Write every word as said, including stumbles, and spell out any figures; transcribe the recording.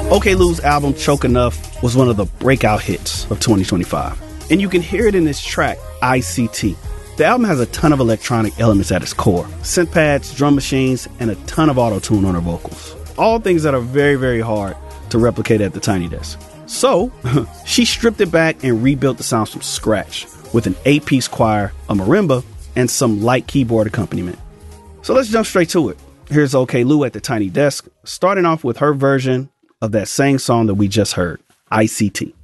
OK Lou's album Choke Enough was one of the breakout hits of twenty twenty-five. And you can hear it in this track, I C T. The album has a ton of electronic elements at its core. Synth pads, drum machines, and a ton of auto-tune on her vocals. All things that are very, very hard to replicate at the Tiny Desk. So, she stripped it back and rebuilt the sounds from scratch with an eight-piece choir, a marimba, and some light keyboard accompaniment. So let's jump straight to it. Here's OK Lou at the Tiny Desk, starting off with her version of that same song that we just heard, I C T.